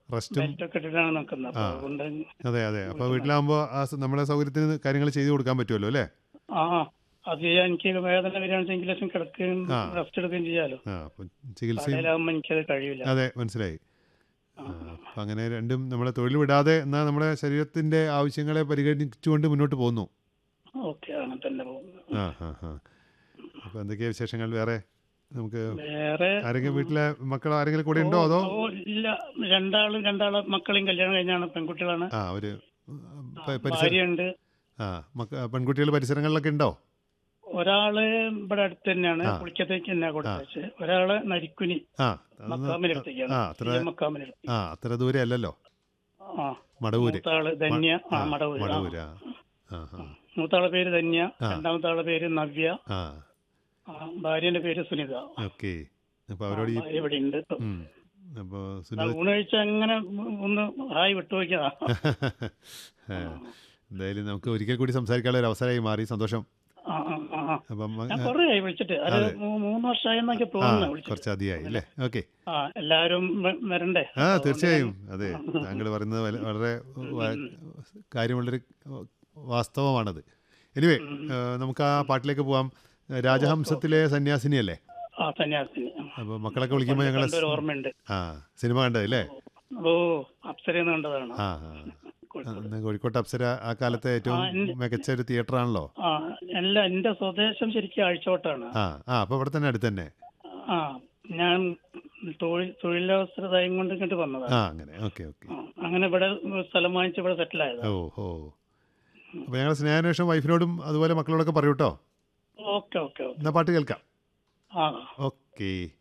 റെസ്റ്റും. ബെൽറ്റൊക്കെ ഇട്ടിട്ടാണ് നിൽക്കുന്നത്. ആ അപ്പോൾ അതുകൊണ്ട് അതെ അതെ. അപ്പോൾ വീട്ടിലാകുമ്പോൾ നമ്മുടെ സൗകര്യത്തിന് കാര്യങ്ങൾ ചെയ്തു കൊടുക്കാൻ പറ്റുമല്ലോ അല്ലേ? ആ അത് ചെയ്യാൻ എനിക്ക് വേദന വരികയാണെന്നുവെങ്കിൽ ലക്ഷം കിടക്കുകയും ആ റെസ്റ്റ് എടുക്കുകയും ചെയ്യാലോ. ആ അപ്പം ചികിത്സയും. കടയിലാകുമ്പോൾ എനിക്കത് കഴിയില്ല. അതെ, മനസ്സിലായി. ആ അപ്പം അങ്ങനെ രണ്ടും നമ്മളെ തൊഴിൽ വിടാതെ എന്നാൽ നമ്മുടെ ശരീരത്തിൻ്റെ ആവശ്യങ്ങളെ പരിഗണിച്ചുകൊണ്ട് മുന്നോട്ട് പോകുന്നു. ഓക്കെ, അങ്ങനെ തന്നെ പോകുന്നു. ആ ആ ആ. അപ്പോൾ എന്തൊക്കെയാണ് വിശേഷങ്ങൾ വേറെ? നമുക്ക് വേറെ ആരെങ്കിലും വീട്ടിലെ മക്കൾ ആരെങ്കിലും കൂടെ ഉണ്ടോ അതോ? ഇല്ല, രണ്ടാള് മക്കളെയും കല്യാണം കഴിഞ്ഞാണ്, പെൺകുട്ടികളാണ്. ആ ഒരു ഭാര്യയുണ്ട്. ആ പെൺകുട്ടികൾ പരിസരങ്ങളിലൊക്കെ ഉണ്ടോ? ഒരാള് ഇവിടെ അടുത്ത് തന്നെയാണ്, ആ പുളിക്കത്തേക്ക് തന്നെ കൊടുത്തയച്ച്. ഒരാള് നരിക്കുനി ആ മക്കാമിനടുത്തേക്കാണ്, ആ അത്ര മക്കാമിനടുത്ത്. ആ അത്ര ദൂരെ അല്ലല്ലോ. ആ മടവൂര്. മൂത്താള് ധന്യ. ആ മടവൂര്. മടവൂര്. ആ ആ മൂത്താളെ പേര് ധന്യ, ആ രണ്ടാമത്തെ ആളെ പേര് നവ്യ, ആ ഭാര്യന്റെ പേര് സുനിത. ഓക്കെ. അപ്പോൾ അവരോട് ഈ ഭാര്യ ഇവിടെ ഉണ്ട്. അപ്പോൾ സുനിത ഊണ് കഴിച്ച അങ്ങനെ ഒന്ന് ഹായ് വിട്ടുപോയിക്കതാ. എന്തായാലും നമുക്ക് ഒരിക്കൽ കൂടി സംസാരിക്കാനുള്ള ഒരു അവസരമായി മാറി. സന്തോഷം. അപ്പം ഞാൻ കൊറേ ആയി വിളിച്ചിട്ട്, അത് 3 വർഷമായി എന്നൊക്കെ ആ തോന്നുന്നു വിളിച്ചിട്ട്. കുറച്ച് അധികമായി അല്ലേ? ഓക്കെ. എല്ലാരും വരണ്ടേ? ആ തീർച്ചയായും. അതെ, താങ്കൾ പറയുന്നത് വളരെ കാര്യമുള്ളൊരു വാസ്തവമാണത്. എനിവേ, നമുക്ക് ആ പാട്ടിലേക്ക് പോവാം. രാജഹംസത്തിലെ സന്യാസിനി അല്ലേ? സന്യാസിനി. അപ്പോൾ മക്കളൊക്കെ വിളിക്കുമ്പോൾ ഞങ്ങൾ ഓർമ്മയുണ്ട്. ആ സിനിമ കണ്ടതല്ലേ? ഓ, അപ്സരയെന്ന് കണ്ടതാണ്. ആ കോഴിക്കോട്ട് അപ്സര ആ കാലത്തെ ഏറ്റവും മികച്ച ഒരു തിയേറ്ററാണല്ലോ. അല്ല, എന്റെ സ്വദേശം ശരിക്കും ആഴ്ചവട്ടാണ്. അപ്പോൾ ഇവിടെ തന്നെ അടുത്ത് തന്നെ. ഞാൻ തൊഴിലവസരതായും കൊണ്ട് ഇങ്ങോട്ട് വന്നതാണ്. അങ്ങനെ. Okay okay. അങ്ങനെ ഇവിടെ സ്ഥലം വാങ്ങിച്ച് ഇവിടെ സെറ്റിൽ ആയത്. ഓ. അപ്പോൾ ഞങ്ങൾ സ്നേഹാന്വേഷണം വൈഫിനോടും അതുപോലെ മക്കളോടൊക്കെ പറയൂട്ടോ. Okay okay. എന്നാ പാട്ട് കേൾക്കാം. ആ ഓക്കെ.